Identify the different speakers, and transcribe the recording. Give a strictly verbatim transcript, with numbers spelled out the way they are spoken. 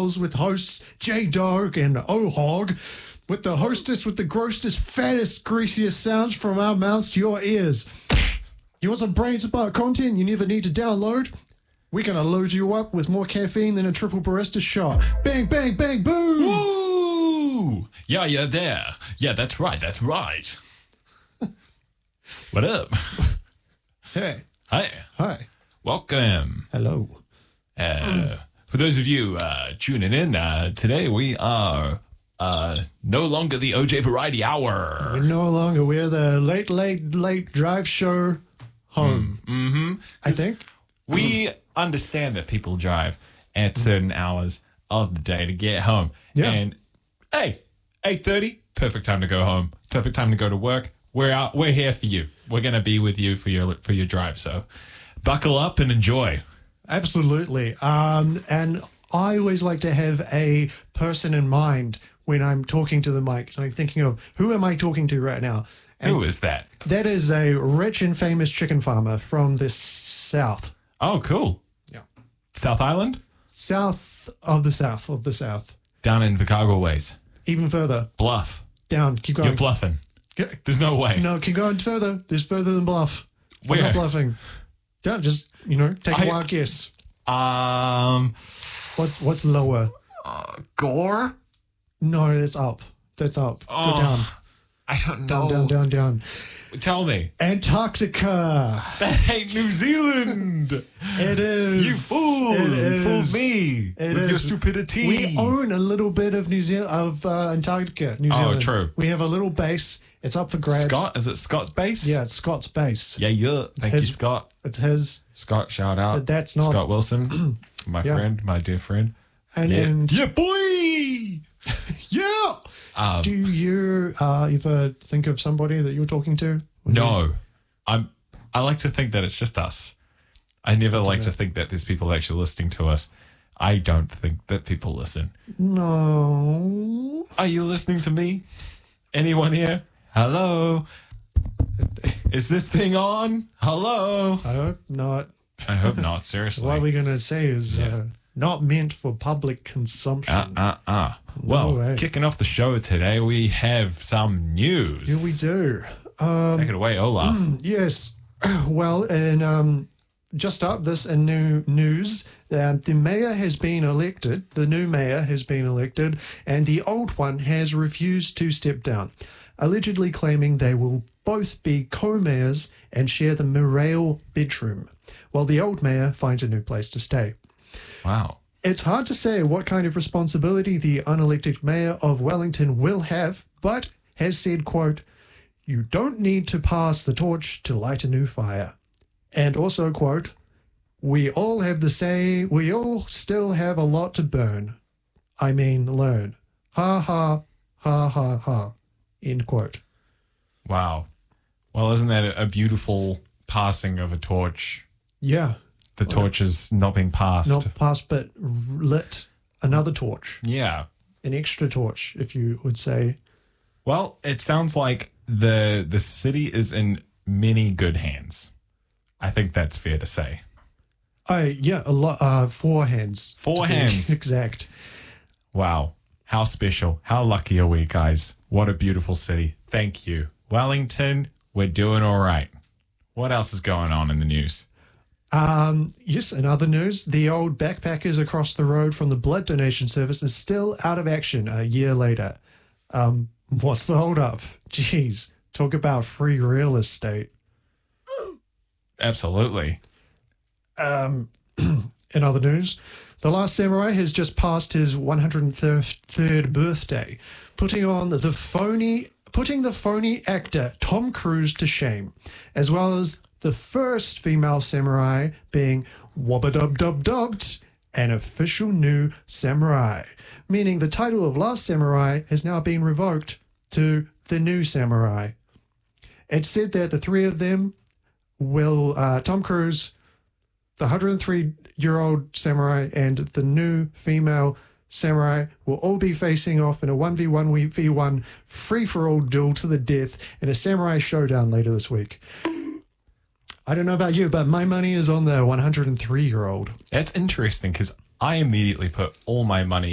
Speaker 1: Tales with hosts J-Dog and O-Hog, with the hostess with the grossest, fattest, greasiest sounds from our mouths to your ears. You want some brains about content you never need to download? We're going to load you up with more caffeine than a triple barista shot. Bang, bang, bang, boom!
Speaker 2: Woo! Yeah, you're there. Yeah, that's right, that's right. What up?
Speaker 1: Hey.
Speaker 2: Hi.
Speaker 1: Hi.
Speaker 2: Welcome.
Speaker 1: Hello.
Speaker 2: Uh, for those of you uh, tuning in, uh, today we are uh, no longer the O J Variety Hour.
Speaker 1: We're no longer, we're the late, late, late drive show home.
Speaker 2: Mm, mm-hmm.
Speaker 1: I think.
Speaker 2: We understand that people drive at certain hours of the day to get home.
Speaker 1: Yeah.
Speaker 2: And, hey, eight thirty, perfect time to go home. Perfect time to go to work. We're out. We're here for you. We're going to be with you for your for your drive. So buckle up and enjoy.
Speaker 1: Absolutely. Um, and I always like to have a person in mind when I'm talking to the mic. So I'm thinking of, who am I talking to right now? And
Speaker 2: Who is that?
Speaker 1: that is a rich and famous chicken farmer from the south.
Speaker 2: Oh, cool.
Speaker 1: Yeah.
Speaker 2: South Island?
Speaker 1: South of the south of the south.
Speaker 2: Down in Chicago ways.
Speaker 1: Even further.
Speaker 2: Bluff.
Speaker 1: Down. Keep going.
Speaker 2: You're bluffing.
Speaker 1: Get-
Speaker 2: There's no way.
Speaker 1: No, keep going further. There's further than bluff. I'm
Speaker 2: Where?
Speaker 1: not bluffing. Don't just, you know, take
Speaker 2: I-
Speaker 1: a wild guess.
Speaker 2: Um,
Speaker 1: What's what's lower?
Speaker 2: Gore?
Speaker 1: No, that's up. That's up.
Speaker 2: Oh,
Speaker 1: Go down.
Speaker 2: I don't
Speaker 1: Down,
Speaker 2: know.
Speaker 1: down, down, down.
Speaker 2: Tell me.
Speaker 1: Antarctica.
Speaker 2: That ain't New Zealand.
Speaker 1: It is.
Speaker 2: You fool.
Speaker 1: It
Speaker 2: You fooled
Speaker 1: is.
Speaker 2: me
Speaker 1: It
Speaker 2: with
Speaker 1: is.
Speaker 2: your stupidity.
Speaker 1: We own a little bit of New Zealand, of uh, Antarctica, New
Speaker 2: Oh,
Speaker 1: Zealand.
Speaker 2: true.
Speaker 1: We have a little base. It's up for grabs.
Speaker 2: Scott? Is it Scott's base?
Speaker 1: Yeah, it's Scott's base.
Speaker 2: Yeah, yeah. Thank you,
Speaker 1: his-
Speaker 2: Scott.
Speaker 1: It's his.
Speaker 2: Scott, shout out.
Speaker 1: But that's not-
Speaker 2: Scott Wilson, my
Speaker 1: Yeah.
Speaker 2: friend, my dear friend.
Speaker 1: And,
Speaker 2: Yeah,
Speaker 1: and
Speaker 2: yeah boy.
Speaker 1: yeah.
Speaker 2: Um,
Speaker 1: Do you uh, ever think of somebody that you're talking to?
Speaker 2: no, I'm. I like to think that it's just us. I never like to think that there's people actually listening to us. I don't think that people listen.
Speaker 1: No.
Speaker 2: Are you listening to me? Anyone here? Hello? Is this thing on? Hello?
Speaker 1: I hope not.
Speaker 2: I hope not, seriously.
Speaker 1: What we're going to say is
Speaker 2: Yeah.
Speaker 1: uh, not meant for public consumption.
Speaker 2: Uh, uh, uh. Well,
Speaker 1: way.
Speaker 2: kicking off the show today, we have some news.
Speaker 1: Here we do. Um,
Speaker 2: Take it away, Olaf.
Speaker 1: Yes. Well, and um, just up this in new news, um, the mayor has been elected. The new mayor has been elected, and the old one has refused to step down, allegedly claiming they will both be co-mayors and share the Morail bedroom, while the old mayor finds a new place to stay.
Speaker 2: Wow.
Speaker 1: It's hard to say what kind of responsibility the unelected mayor of Wellington will have, but has said, quote, "You don't need to pass the torch to light a new fire." And also, quote, "We all have the same, we all still have a lot to burn. I mean, learn. Ha ha, ha ha ha." End quote.
Speaker 2: Wow. Well, isn't that a, a beautiful passing of a torch?
Speaker 1: Yeah,
Speaker 2: The torch is not being passed.
Speaker 1: not passed, but lit another torch,
Speaker 2: Yeah.
Speaker 1: an extra torch, if you would say.
Speaker 2: Well, it sounds like the the city is in many good hands. I think that's fair to say.
Speaker 1: Oh, yeah, a lot, uh, four hands.
Speaker 2: Four
Speaker 1: to be
Speaker 2: hands.
Speaker 1: Exact.
Speaker 2: Wow. How special. How lucky are we, guys? What a beautiful city. Thank you. Wellington, we're doing all right. What else is going on in the news?
Speaker 1: Um, yes, in other news, the old backpackers across the road from the blood donation service is still out of action a year later. Um, what's the holdup? Jeez, talk about free real estate.
Speaker 2: Absolutely.
Speaker 1: Um, in other news, The Last Samurai has just passed his one hundred third birthday, putting on the phony, putting the phony actor Tom Cruise to shame, as well as the first female samurai being wabba-dub-dub-dubbed an official new samurai, meaning the title of Last Samurai has now been revoked to the New Samurai. It's said that the three of them will, uh, Tom Cruise, the one hundred three-year-old samurai, and the new female samurai will all be facing off in a one v one v one free-for-all duel to the death in a samurai showdown later this week. I don't know about you, but my money is on the one hundred three-year-old.
Speaker 2: That's interesting because I immediately put all my money